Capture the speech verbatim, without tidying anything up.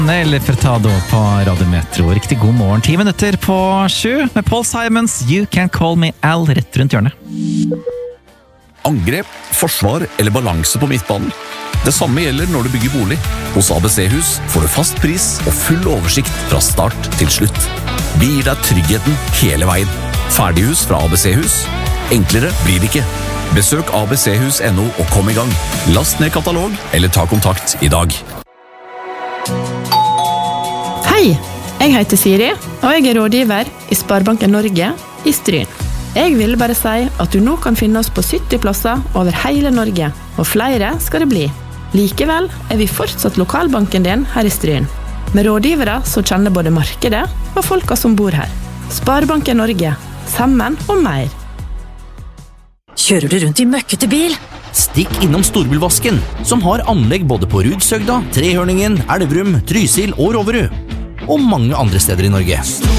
Eller Furtado på Radio Metro. Riktig god morgen, ti minutter på sju med Paul Simons You Can Call Me Al rett rundt hjørnet. Angrep, forsvar eller balanse på midtbanen. Det samme gjelder når du bygger bolig. Hos A B C-hus får du fast pris og full oversikt fra start til slutt. Vi gir deg tryggheten hele veien. Ferdighus fra A B C-hus. Enklere blir det ikke. Besøk A B C hus punktum no og kom i gang. Last ned katalog eller ta kontakt i dag. Hei, jeg heter Siri, og jeg er rådgiver i Sparebanken Norge i Stryn. Jeg vil bare si at du nå kan finne oss på sytti plasser over hele Norge, og flere skal det bli. Likevel er vi fortsatt lokalbanken din her i Stryn, med rådgivere som kjenner både markedet og folka som bor her. Sparebanken Norge, sammen og mer. Kjører du rundt i møkkete bil? Stikk innom Storbilvasken, som har anlegg både på Rudsøgda, Trehørningen, Elverum, Trysil og Roverud. Og mange andre steder i Norge.